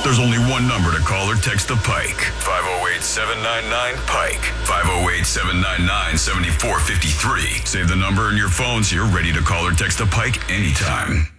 There's only one number to call or text the Pike. 508-799-PIKE. 508-799-7453. Save the number in your phone so you're ready to call or text the Pike anytime.